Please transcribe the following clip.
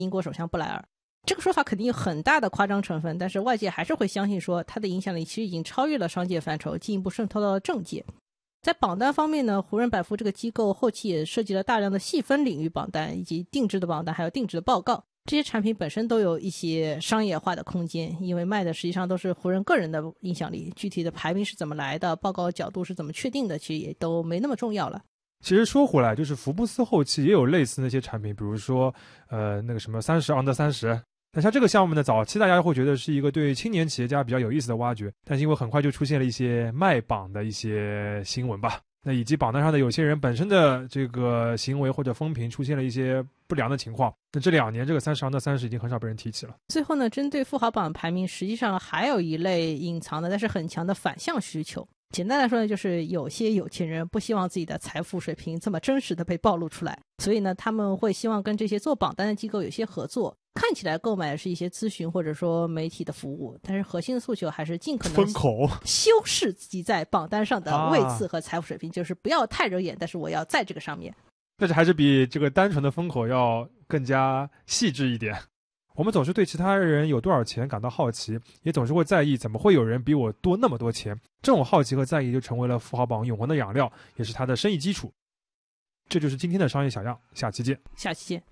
英国首相布莱尔。这个说法肯定有很大的夸张成分，但是外界还是会相信说他的影响力其实已经超越了商界范畴，进一步渗透到了政界。在榜单方面呢，胡润百富这个机构后期也设计了大量的细分领域榜单，以及定制的榜单，还有定制的报告。这些产品本身都有一些商业化的空间，因为卖的实际上都是胡润个人的影响力，具体的排名是怎么来的，报告角度是怎么确定的，其实也都没那么重要了。 其实说回来，就是福布斯后期也有类似那些产品，比如说那个什么30 under 30。那像这个项目呢，早期大家会觉得是一个对青年企业家比较有意思的挖掘，但是因为很快就出现了一些卖榜的一些新闻吧，那以及榜单上的有些人本身的这个行为或者风评出现了一些不良的情况，那这2年这个30 under 30已经很少被人提起了。 最后呢，针对富豪榜排名，实际上还有一类隐藏的但是很强的反向需求。简单来说呢，就是有些有钱人不希望自己的财富水平这么真实的被暴露出来，所以呢，他们会希望跟这些做榜单的机构有些合作，看起来购买的是一些咨询或者说媒体的服务，但是核心的诉求还是尽可能风口修饰自己在榜单上的位次和财富水平，就是不要太惹眼，但是我要在这个上面。 但是还是比这个单纯的风口要更加细致一点。我们总是对其他人有多少钱感到好奇，也总是会在意怎么会有人比我多那么多钱。这种好奇和在意就成为了富豪榜永恒的养料，也是它的生意基础。这就是今天的商业小样，下期见。 下期见。